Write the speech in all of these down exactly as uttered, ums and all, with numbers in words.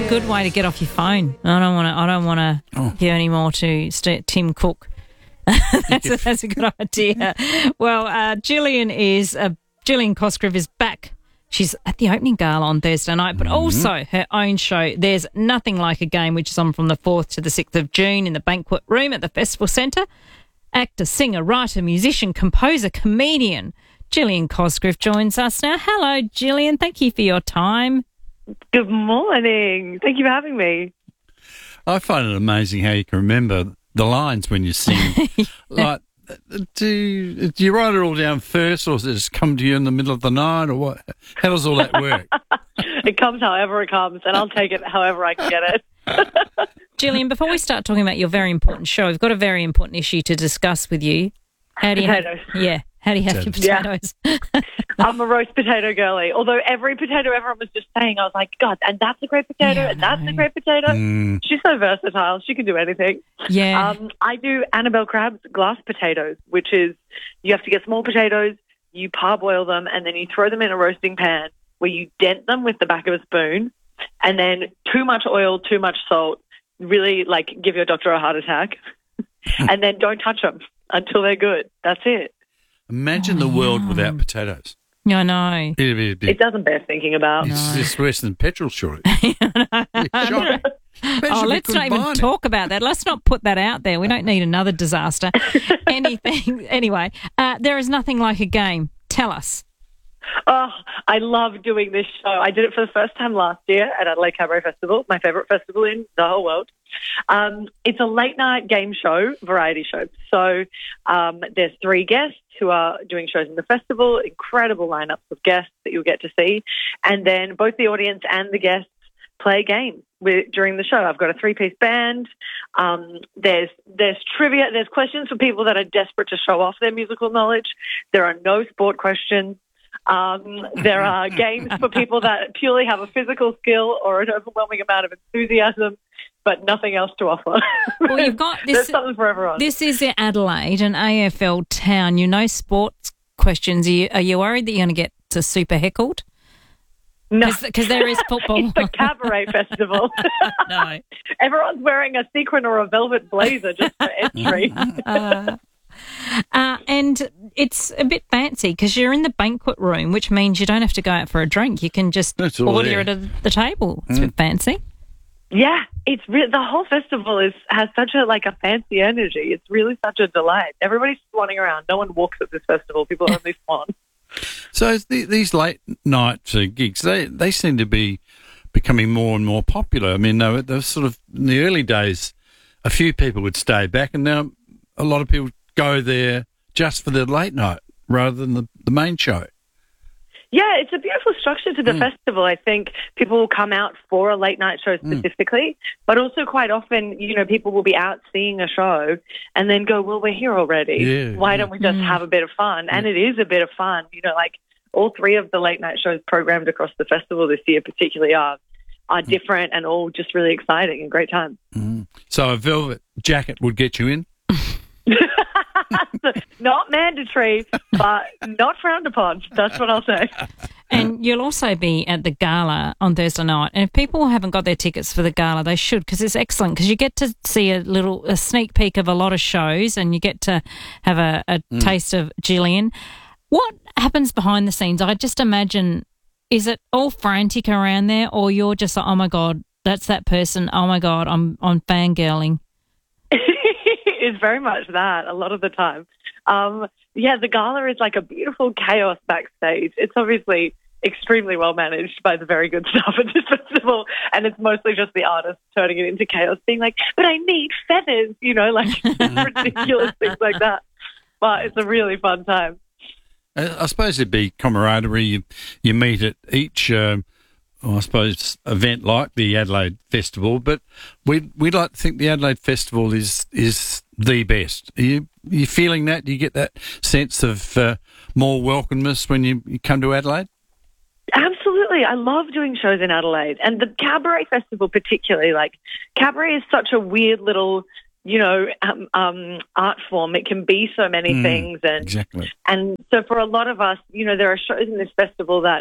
a good way to get off your phone. I don't want to. I don't want to Oh. give any more to St- Tim Cook. that's, a, that's a good idea. Well, uh, Gillian is uh, Gillian Cosgrove is back. She's at the opening gala on Thursday night, but also her own show. There's Nothing Like a Game, which is on from the fourth to the sixth of June in the banquet room at the Festival Centre. Actor, singer, writer, musician, composer, comedian Gillian Cosgrove joins us now. Hello, Gillian. Thank you for your time. Good morning. Thank you for having me. I find it amazing how you can remember the lines when you sing. Like, do, do you write it all down first, or does it just come to you in the middle of the night, or what? How does all that work? It comes however it comes, and I'll take it however I can get it. Gillian, before we start talking about your very important show, we've got a very important issue to discuss with you. How do you Potatoes. Have, yeah. How do you have your potatoes? Yeah. I'm a roast potato girly. Although every potato everyone was just saying, I was like, God, and that's a great potato, Yeah, and that's no. a great potato. Mm. She's so versatile. She can do anything. Yeah. Um, I do Annabelle Crabb's glass potatoes, which is you have to get small potatoes, you parboil them, and then you throw them in a roasting pan where you dent them with the back of a spoon, and then too much oil, too much salt, really like give your doctor a heart attack, and then don't touch them until they're good. That's it. Imagine the world without potatoes. I know. It'd be, it'd be, It doesn't bear thinking about. it's just worse than petrol shortage. It's shocking. Imagine Oh, we let's couldn't not even buy it. talk about that. Let's not put that out there. We don't need another disaster. Anything. Anyway, uh, there is nothing like a game. Tell us. Oh, I love doing this show. I did it for the first time last year at Adelaide Cabaret Festival, my favourite festival in the whole world. Um, it's a late night game show, variety show. So um, there's three guests who are doing shows in the festival, incredible lineups of guests that you'll get to see. And then both the audience and the guests play games with, during the show. I've got a three-piece band. Um, there's there's trivia. There's questions for people that are desperate to show off their musical knowledge. There are no sport questions. Um, there are games for people that purely have a physical skill or an overwhelming amount of enthusiasm, but nothing else to offer. Well, you've got There's this. something for everyone. This is in Adelaide, an A F L town. You know sports questions. Are you, are you worried that you're going to get to super heckled? no, Because there is football. it's the cabaret festival. No. Everyone's wearing a sequin or a velvet blazer just for entry. Uh, uh, and it's a bit fancy because you're in the banquet room, which means you don't have to go out for a drink. You can just That's all order there. it at the table. It's a bit fancy. Yeah, it's re- the whole festival is has such a like a fancy energy. It's really such a delight. Everybody's swanning around. No one walks at this festival. People only swan. So the, these late night uh, gigs, they, they seem to be becoming more and more popular. I mean, they were, they were sort of in the early days, a few people would stay back, and now a lot of people go there just for the late night rather than the, the main show. Yeah, it's a beautiful structure to the Mm. festival. I think people will come out for a late night show specifically, but also quite often, you know, people will be out seeing a show and then go, well, we're here already. Yeah, Why yeah. don't we just have a bit of fun? And it is a bit of fun. You know, like all three of the late night shows programmed across the festival this year particularly are, are different and all just really exciting and great time. Mm. So a velvet jacket would get you in? Not mandatory, but not frowned upon. That's what I'll say. And you'll also be at the gala on Thursday night. And if people haven't got their tickets for the gala, they should, because it's excellent. Because you get to see a little a sneak peek of a lot of shows, and you get to have a, a taste of Gillian. What happens behind the scenes? I just imagine, is it all frantic around there, or you're just like, oh my God, that's that person. Oh my God, I'm I'm fangirling. It's very much that a lot of the time. Um, yeah, the gala is like a beautiful chaos backstage. It's obviously extremely well managed by the very good staff at this festival, and it's mostly just the artists turning it into chaos, being like, but I need feathers, you know, like ridiculous things like that. But it's a really fun time. Uh, I suppose it'd be camaraderie. You, you meet at each, um, well, I suppose, event like the Adelaide Festival, but we'd, we'd like to think the Adelaide Festival is is the best. Are you, are you feeling that? Do you get that sense of uh, more welcomeness when you, you come to Adelaide? Absolutely. I love doing shows in Adelaide. And the Cabaret Festival particularly, like, Cabaret is such a weird little, you know, um, um, art form. It can be so many Mm, things. And Exactly. And so for a lot of us, you know, there are shows in this festival that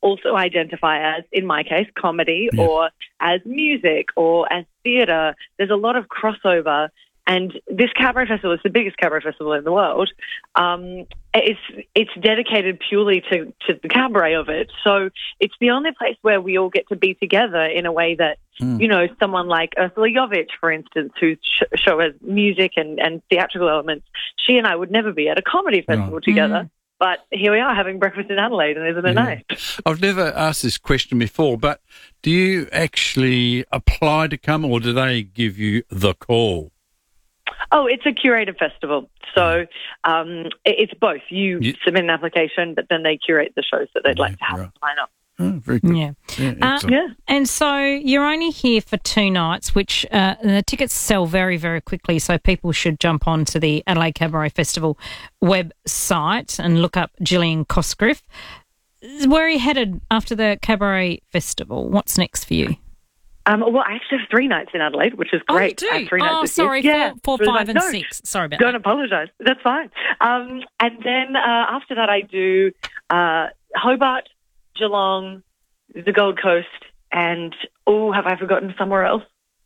also identify as, in my case, comedy Yeah. or as music or as theatre. There's a lot of crossover. And this cabaret festival is the biggest cabaret festival in the world. Um, it's it's dedicated purely to, to the cabaret of it. So it's the only place where we all get to be together in a way that, Mm. you know, someone like Ursula Jovic, for instance, whose sh- show has music and, and theatrical elements, she and I would never be at a comedy festival Right. together. Mm. But here we are having breakfast in Adelaide, and isn't it Yeah. nice? I've never asked this question before, but do you actually apply to come, or do they give you the call? Oh, it's a curated festival. So um, it- it's both. You Yeah. submit an application, but then they curate the shows that they'd like to have Right. line up. Oh, very good. Yeah. Yeah, Uh, excellent. Yeah. And so you're only here for two nights, which uh, the tickets sell very, very quickly. So people should jump on to the Adelaide Cabaret Festival website and look up Gillian Cosgriff. Where are you headed after the Cabaret Festival? What's next for you? Um, well, I actually have three nights in Adelaide, which is great. Oh, I you have do? three nights Oh, this year. sorry, Yeah, four, four it's really five, nice. and No, six. Sorry about Don't that. apologise. That's fine. Um, and then uh, after that, I do uh, Hobart, Geelong, the Gold Coast, and, oh, have I forgotten somewhere else?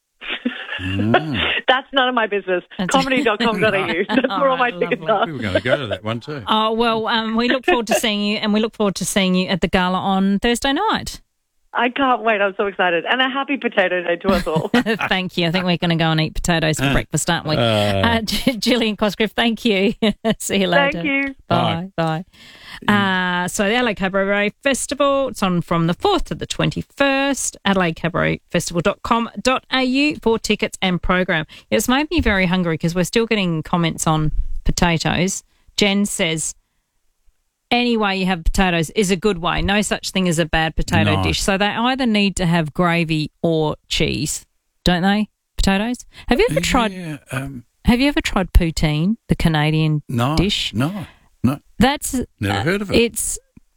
Mm. That's none of my business. That's- comedy dot com dot a u. That's All where all my right, tickets lovely. are. We were going to go to that one too. Oh, well, um, we look forward to seeing you, and we look forward to seeing you at the gala on Thursday night. I can't wait. I'm so excited. And a happy potato day to us all. Thank you. I think we're going to go and eat potatoes for breakfast, aren't we? Uh, Uh, G- Gillian Cosgriff, thank you. See you later. Thank you. Bye. Bye. Uh, so the Adelaide Cabaret Festival, it's on from the fourth to the twenty-first, adelaide cabaret festival dot com dot a u for tickets and program. It's made me very hungry because we're still getting comments on potatoes. Jen says, any way you have potatoes is a good way. No such thing as a bad potato Nice. dish. So they either need to have gravy or cheese, don't they? Potatoes. Have you ever tried? Yeah, um, Have you ever tried poutine, the Canadian no, dish? No, no, That's never uh, heard of it. It's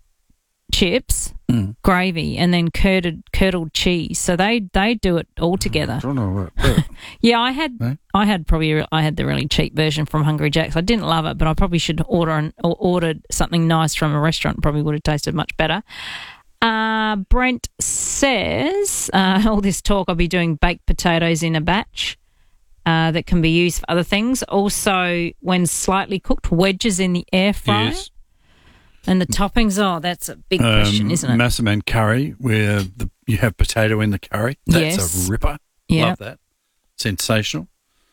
chips, Mm. gravy, and then curded curdled cheese. So they they do it all I together. don't know what. but- Yeah, I had No? I had probably I had the really cheap version from Hungry Jack's. I didn't love it, but I probably should order an, or ordered something nice from a restaurant. Probably would have tasted much better. Uh, Brent says, uh, all this talk, I'll be doing baked potatoes in a batch uh, that can be used for other things. Also, when slightly cooked, wedges in the air fryer. yes. And the toppings, oh, that's a big question, Um, isn't it? Massaman curry, where the, you have potato in the curry. That's Yes. a ripper. Yeah. Love that. Sensational.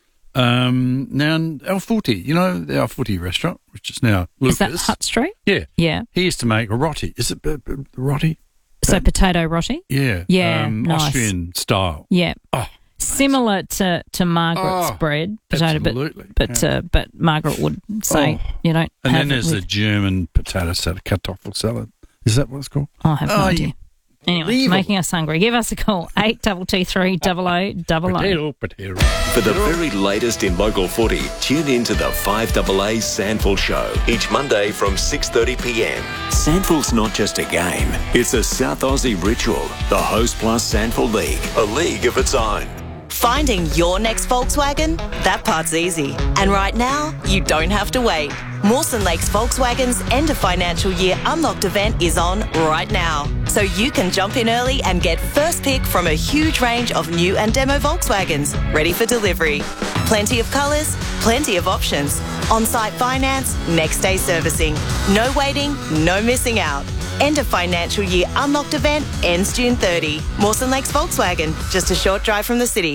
Um, now, El Footy, you know, the El Footy restaurant, which is now Is Lucas. that Hutt Street? Yeah. Yeah. He used to make a roti. Is it b- b- roti? So potato roti? Yeah. Yeah, Um, nice. Austrian style. Yeah. Oh, Similar to, to Margaret's Oh, bread, potato, absolutely. but but Yeah. uh, but Margaret would say Oh. you don't And have then it there's the with, German potato salad, kartoffel salad. Is that what it's called? I have no Oh, idea. you- Anyway, Unbelievable. making us hungry. Give us a call, eight two two three, double O, double O. Potato, potato. For the very latest in local footy, tune in to the five A A Sandful Show each Monday from six thirty p m. Sandful's not just a game, it's a South Aussie ritual. The Host Plus Sandful League, a league of its own. Finding your next Volkswagen? That part's easy. And right now, you don't have to wait. Mawson Lakes Volkswagen's end of financial year unlocked event is on right now. So you can jump in early and get first pick from a huge range of new and demo Volkswagens ready for delivery. Plenty of colours, plenty of options. On-site finance, next day servicing. No waiting, no missing out. End of financial year unlocked event ends June thirtieth. Mawson Lakes Volkswagen, just a short drive from the city.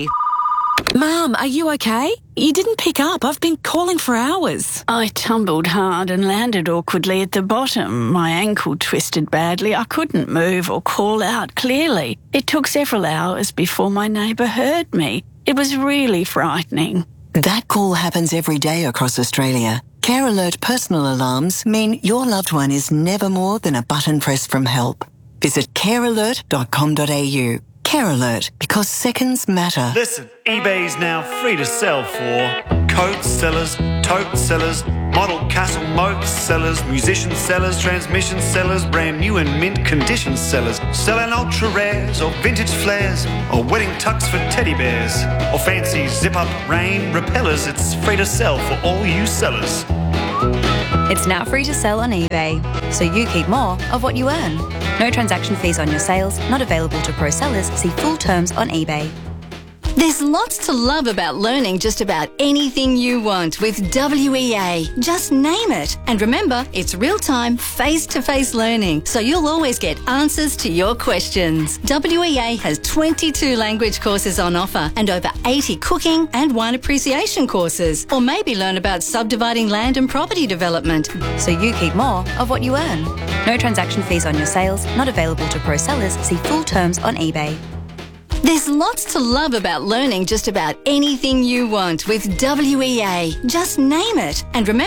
Mum, are you okay? You didn't pick up. I've been calling for hours. I tumbled hard and landed awkwardly at the bottom. My ankle twisted badly. I couldn't move or call out clearly. It took several hours before my neighbour heard me. It was really frightening. That call happens every day across Australia. Care Alert personal alarms mean your loved one is never more than a button press from help. Visit care alert dot com dot a u. Care Alert, because seconds matter. Listen, eBay's now free to sell for coat sellers, tote sellers, model castle moat sellers, musician sellers, transmission sellers, brand new and mint condition sellers, selling ultra rares or vintage flares or wedding tux for teddy bears or fancy zip-up rain repellers. It's free to sell for all you sellers. It's now free to sell on eBay, so you keep more of what you earn. No transaction fees on your sales, not available to pro sellers. See full terms on eBay. There's lots to love about learning just about anything you want with W E A. Just name it. And remember, it's real-time, face-to-face learning, so you'll always get answers to your questions. W E A has twenty-two language courses on offer and over eighty cooking and wine appreciation courses. Or maybe learn about subdividing land and property development. So you keep more of what you earn. No transaction fees on your sales, not available to pro sellers. See full terms on eBay. There's lots to love about learning just about anything you want with W E A. Just name it. And remember,